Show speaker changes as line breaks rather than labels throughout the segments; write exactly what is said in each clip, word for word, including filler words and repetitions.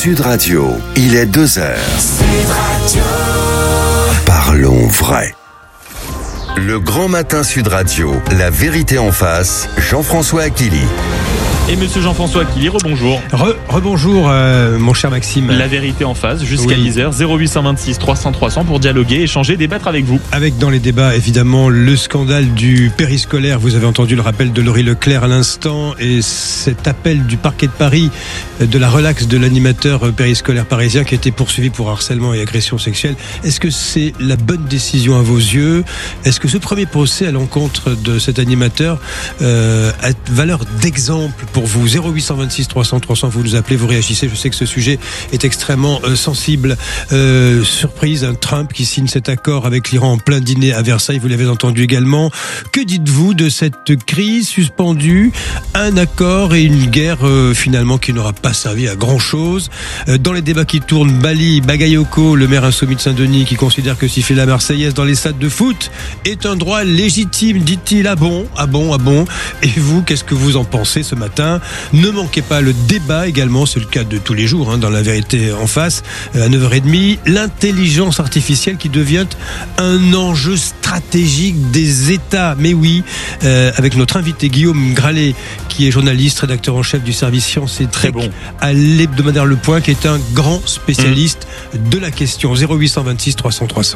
Sud Radio, il est deux heures. Sud Radio. Parlons vrai. Le grand matin Sud Radio, la vérité en face, Jean-François Aquili.
Et monsieur Jean-François Aquili, rebonjour.
Re, rebonjour euh, mon cher Maxime.
La vérité en face, jusqu'à
oui.
dix heures, zéro huit cent vingt-six trois cents trois cents pour dialoguer, échanger, débattre avec vous.
Avec dans les débats, évidemment, le scandale du périscolaire. Vous avez entendu le rappel de Laurie Leclerc à l'instant et cet appel du parquet de Paris de la relaxe de l'animateur périscolaire parisien qui a été poursuivi pour harcèlement et agression sexuelle. Est-ce que c'est la bonne décision à vos yeux ? Est-ce que ce premier procès à l'encontre de cet animateur euh, a valeur d'exemple pour vous? Zéro huit cent vingt-six trois cents trois cents, vous nous appelez, vous réagissez. Je sais que ce sujet est extrêmement euh, sensible. Euh, surprise, un Trump qui signe cet accord avec l'Iran en plein dîner à Versailles, vous l'avez entendu également. Que dites-vous de cette crise suspendue, un accord et une guerre euh, finalement qui n'aura pas servi à grand-chose? euh, Dans les débats qui tournent, Bali Bagayoko, le maire insoumis de Saint-Denis, qui considère que siffler la Marseillaise dans les stades de foot est un droit légitime, dit-il. Ah bon, ah bon, ah bon. Et vous, qu'est-ce que vous en pensez ce matin? Ne manquez pas le débat également, c'est le cas de tous les jours, hein, dans la vérité en face, à neuf heures trente, l'intelligence artificielle qui devient un enjeu stratégique des États. Mais oui, euh, avec notre invité Guillaume Gralet, qui est journaliste, rédacteur en chef du service Sciences et Tech bon. à l'hebdomadaire Le Point, qui est un grand spécialiste mmh. de la question. Zéro huit cent vingt-six trois cents trois cents.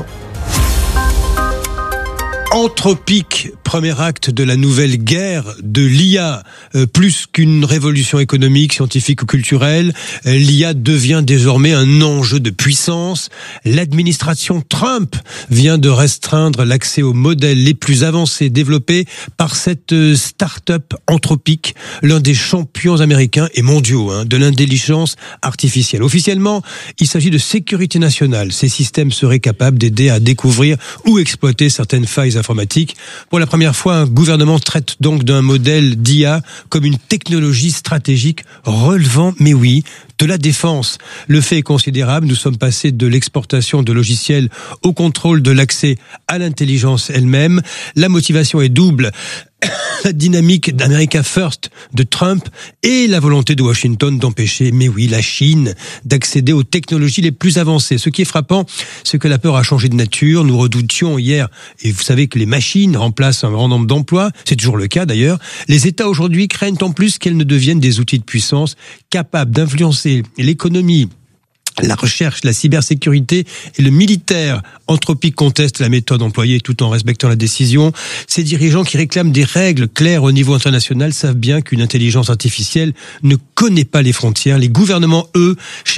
Anthropique, premier acte de la nouvelle guerre de l'I A. Euh, plus qu'une révolution économique, scientifique ou culturelle, euh, l'I A devient désormais un enjeu de puissance. L'administration Trump vient de restreindre l'accès aux modèles les plus avancés développés par cette euh, start-up Anthropique, l'un des champions américains et mondiaux hein, de l'intelligence artificielle. Officiellement, il s'agit de sécurité nationale. Ces systèmes seraient capables d'aider à découvrir ou exploiter certaines failles informatique. Pour la première fois, un gouvernement traite donc d'un modèle d'I A comme une technologie stratégique relevant, mais oui, de la défense. Le fait est considérable. Nous sommes passés de l'exportation de logiciels au contrôle de l'accès à l'intelligence elle-même. La motivation est double. La dynamique d'America First de Trump et la volonté de Washington d'empêcher, mais oui, la Chine d'accéder aux technologies les plus avancées. Ce qui est frappant, c'est que la peur a changé de nature. Nous redoutions hier, et vous savez que les machines remplacent un grand nombre d'emplois, c'est toujours le cas d'ailleurs. Les États aujourd'hui craignent en plus qu'elles ne deviennent des outils de puissance capables d'influencer l'économie, la recherche, la cybersécurité et le militaire. Anthropique conteste la méthode employée tout en respectant la décision. Ces dirigeants qui réclament des règles claires au niveau international savent bien qu'une intelligence artificielle ne connaît pas les frontières. Les gouvernements, eux,